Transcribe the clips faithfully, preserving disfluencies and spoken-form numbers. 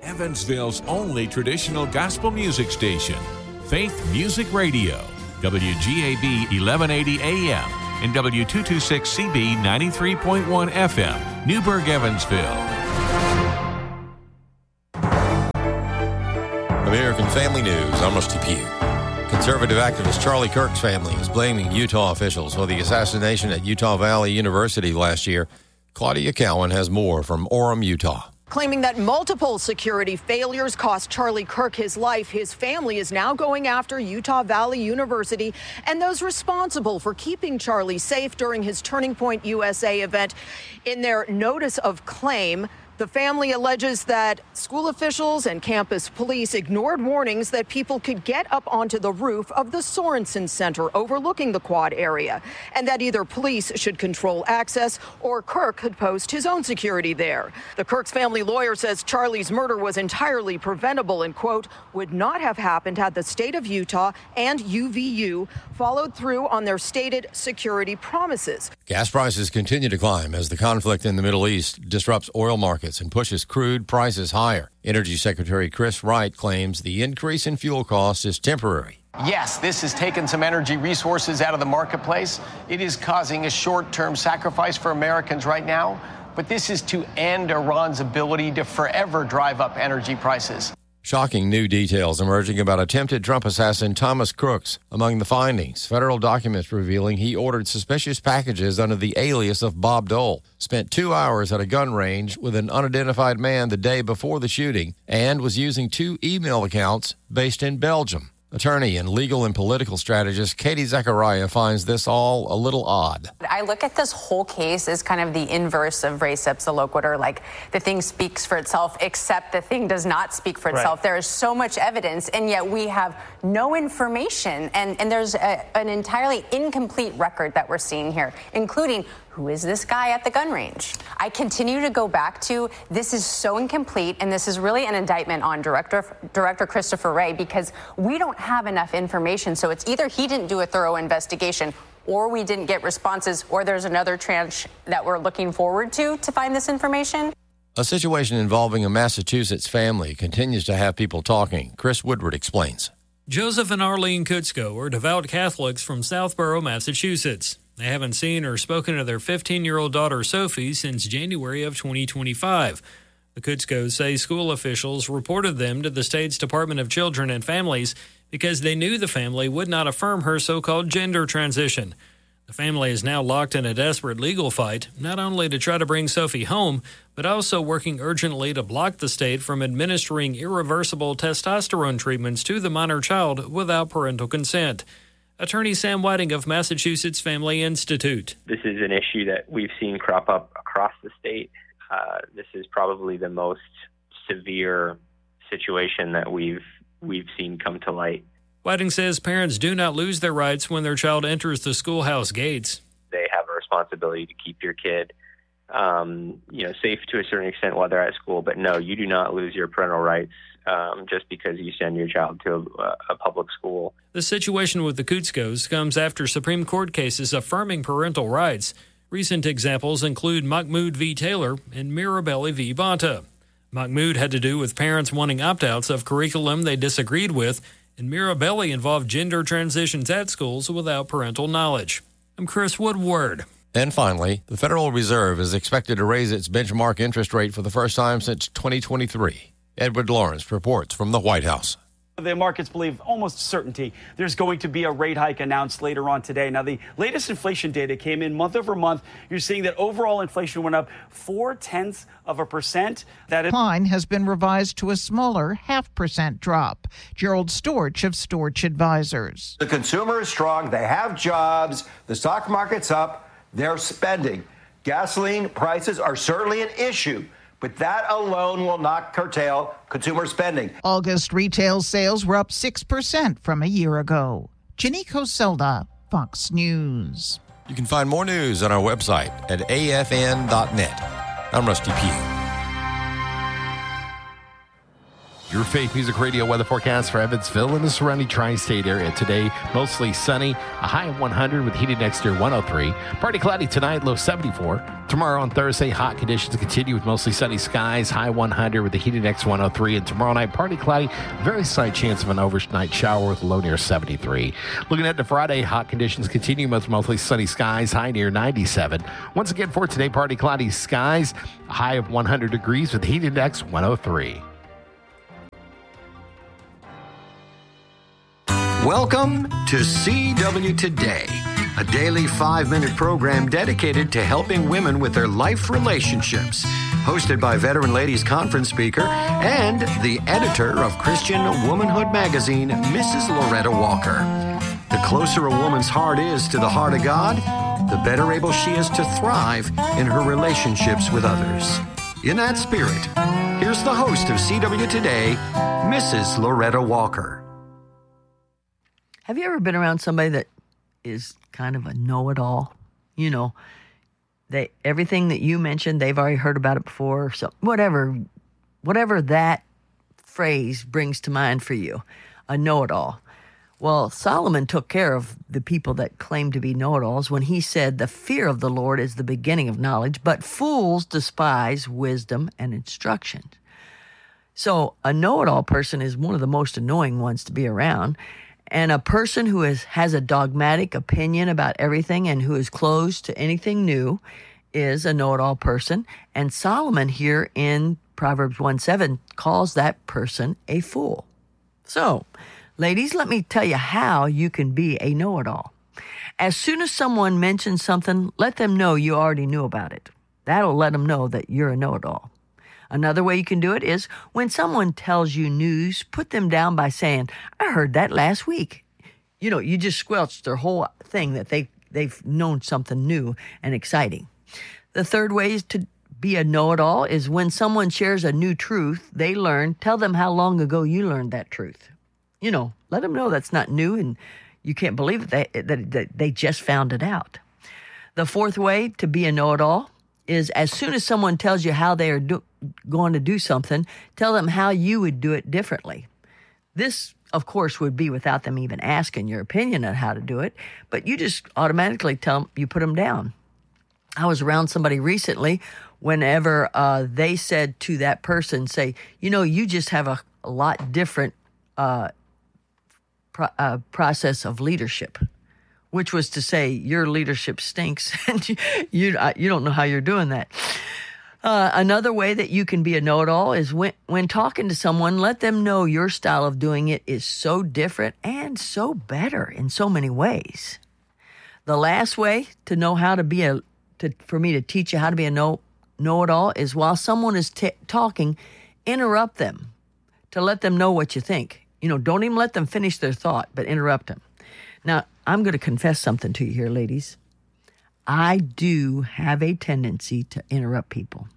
Evansville's only traditional gospel music station, Faith Music Radio, W G A B eleven eighty A M and W two twenty-six C B ninety-three point one F M, Newburgh, Evansville. American Family News, I'm Rusty Pugh. Conservative activist Charlie Kirk's family is blaming Utah officials for the assassination at Utah Valley University last year. Claudia Cowan has more from Orem, Utah. Claiming that multiple security failures cost Charlie Kirk his life, his family is now going after Utah Valley University and those responsible for keeping Charlie safe during his Turning Point U S A event. In their notice of claim, the family alleges that school officials and campus police ignored warnings that people could get up onto the roof of the Sorensen Center overlooking the quad area, and that either police should control access or Kirk could post his own security there. The Kirk's family lawyer says Charlie's murder was entirely preventable and, quote, would not have happened had the state of Utah and U V U followed through on their stated security promises. Gas prices continue to climb as the conflict in the Middle East disrupts oil markets and pushes crude prices higher. Energy Secretary Chris Wright claims the increase in fuel costs is temporary. Yes, this has taken some energy resources out of the marketplace. It is causing a short-term sacrifice for Americans right now, but this is to end Iran's ability to forever drive up energy prices. Shocking new details emerging about attempted Trump assassin Thomas Crooks. Among the findings, federal documents revealing he ordered suspicious packages under the alias of Bob Dole, spent two hours at a gun range with an unidentified man the day before the shooting, and was using two email accounts based in Belgium. Attorney and legal and political strategist Katie Zachariah finds this all a little odd. I look at this whole case as kind of the inverse of res ipsa loquitur, like the thing speaks for itself, except the thing does not speak for itself. Right. There is so much evidence, and yet we have no information, and, and there's a, an entirely incomplete record that we're seeing here, including who is this guy at the gun range? I continue to go back to this is so incomplete, and this is really an indictment on Director Director Christopher Wray, because we don't have enough information. So it's either he didn't do a thorough investigation, or we didn't get responses, or there's another tranche that we're looking forward to to find this information. A situation involving a Massachusetts family continues to have people talking. Chris Woodward explains. Joseph and Arlene Kutzko are devout Catholics from Southborough, Massachusetts. They haven't seen or spoken to their fifteen-year-old daughter Sophie since January of twenty twenty-five. The Kutzkos say school officials reported them to the state's Department of Children and Families because they knew the family would not affirm her so-called gender transition. The family is now locked in a desperate legal fight, not only to try to bring Sophie home, but also working urgently to block the state from administering irreversible testosterone treatments to the minor child without parental consent. Attorney Sam Whiting of Massachusetts Family Institute. This is an issue that we've seen crop up across the state. Uh, this is probably the most severe situation that we've we've seen come to light. Whiting says parents do not lose their rights when their child enters the schoolhouse gates. They have a responsibility to keep your kid, um, you know, safe to a certain extent while they're at school. But no, you do not lose your parental rights um, just because you send your child to a, a public school. The situation with the Kutzkos comes after Supreme Court cases affirming parental rights. Recent examples include Mahmoud v. Taylor and Mirabelli v. Bonta. Mahmoud had to do with parents wanting opt-outs of curriculum they disagreed with, and Mirabelli involved gender transitions at schools without parental knowledge. I'm Chris Woodward. And finally, the Federal Reserve is expected to raise its benchmark interest rate for the first time since twenty twenty-three. Edward Lawrence reports from the White House. The markets believe almost certainty there's going to be a rate hike announced later on today. Now, the latest inflation data came in month over month. You're seeing that overall inflation went up four tenths of a percent. That decline has been revised to a smaller half percent drop. Gerald Storch of Storch Advisors. The consumer is strong. They have jobs. The stock market's up. They're spending. Gasoline prices are certainly an issue, but that alone will not curtail consumer spending. August retail sales were up six percent from a year ago. Ginny Coselda, Fox News. You can find more news on our website at A F N dot net. I'm Rusty Pugh. Your Faith Music Radio weather forecast for Evansville and the surrounding tri-state area. Today, mostly sunny, a high of one hundred with heated exterior one oh three. Partly cloudy tonight, low seventy-four. Tomorrow on Thursday, hot conditions continue with mostly sunny skies, high one hundred with a heated index one oh three. And tomorrow night, partly cloudy, very slight chance of an overnight shower with a low near seventy-three. Looking at the Friday, hot conditions continue with mostly sunny skies, high near ninety-seven. Once again for today, partly cloudy skies, a high of one hundred degrees with heat index one oh three. Welcome to C W Today, a daily five-minute program dedicated to helping women with their life relationships. Hosted by Veteran Ladies Conference speaker and the editor of Christian Womanhood magazine, Missus Loretta Walker. The closer a woman's heart is to the heart of God, the better able she is to thrive in her relationships with others. In that spirit, here's the host of C W Today, Missus Loretta Walker. Have you ever been around somebody that is kind of a know-it-all? You know, they everything that you mentioned, they've already heard about it before. So whatever, whatever that phrase brings to mind for you, a know-it-all. Well, Solomon took care of the people that claim to be know-it-alls when he said, "The fear of the Lord is the beginning of knowledge, but fools despise wisdom and instruction." So a know-it-all person is one of the most annoying ones to be around. And a person who is, has a dogmatic opinion about everything and who is closed to anything new is a know-it-all person. And Solomon here in Proverbs one seven calls that person a fool. So, ladies, let me tell you how you can be a know-it-all. As soon as someone mentions something, let them know you already knew about it. That'll let them know that you're a know-it-all. Another way you can do it is when someone tells you news, put them down by saying, "I heard that last week." You know, you just squelched their whole thing that they, they've known something new and exciting. The third way is to be a know-it-all is when someone shares a new truth they learned, tell them how long ago you learned that truth. You know, let them know that's not new and you can't believe it, they, that, that they just found it out. The fourth way to be a know-it-all is as soon as someone tells you how they are do- going to do something, tell them how you would do it differently. This, of course, would be without them even asking your opinion on how to do it, but you just automatically tell them, you put them down. I was around somebody recently whenever uh, they said to that person, say, you know, you just have a, a lot different uh, pro- uh, process of leadership. Which was to say, your leadership stinks, and you you, uh, you don't know how you're doing that. Uh, another way that you can be a know-it-all is when, when talking to someone, let them know your style of doing it is so different and so better in so many ways. The last way to know how to be a, to, for me to teach you how to be a know, know-it-all is while someone is t- talking, interrupt them to let them know what you think. You know, don't even let them finish their thought, but interrupt them. Now, I'm going to confess something to you here, ladies. I do have a tendency to interrupt people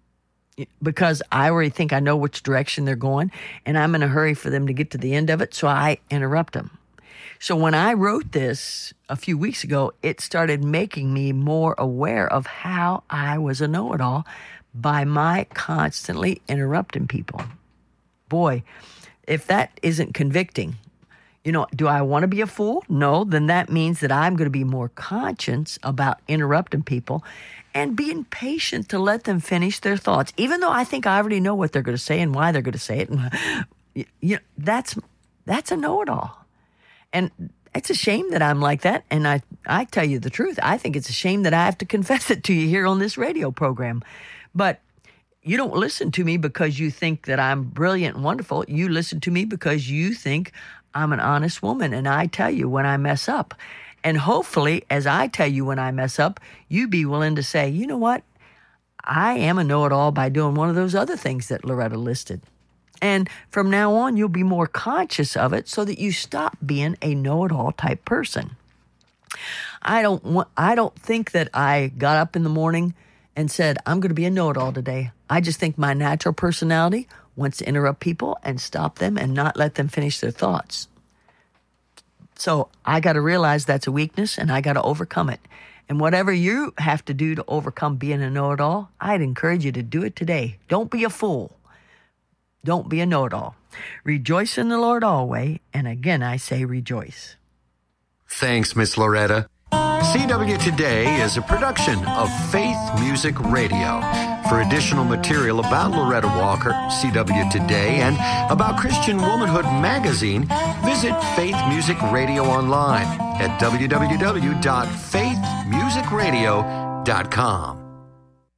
because I already think I know which direction they're going, and I'm in a hurry for them to get to the end of it, so I interrupt them. So when I wrote this a few weeks ago, it started making me more aware of how I was a know-it-all by my constantly interrupting people. Boy, if that isn't convicting. You know, do I want to be a fool? No, then that means that I'm going to be more conscious about interrupting people and being patient to let them finish their thoughts, even though I think I already know what they're going to say and why they're going to say it. And, you know, that's that's a know-it-all. And it's a shame that I'm like that. And I, I tell you the truth, I think it's a shame that I have to confess it to you here on this radio program. But you don't listen to me because you think that I'm brilliant and wonderful. You listen to me because you think I'm an honest woman, and I tell you when I mess up. And hopefully, as I tell you when I mess up, you be willing to say, you know what? I am a know-it-all by doing one of those other things that Loretta listed. And from now on, you'll be more conscious of it so that you stop being a know-it-all type person. I don't want, I don't think that I got up in the morning and said, I'm going to be a know-it-all today. I just think my natural personality wants to interrupt people and stop them and not let them finish their thoughts. So I got to realize that's a weakness and I got to overcome it. And whatever you have to do to overcome being a know-it-all, I'd encourage you to do it today. Don't be a fool. Don't be a know-it-all. Rejoice in the Lord always, and again I say rejoice. Thanks, Miss Loretta. C W Today is a production of Faith Music Radio. For additional material about Loretta Walker, C W Today, and about Christian Womanhood Magazine, visit Faith Music Radio online at w w w dot faith music radio dot com.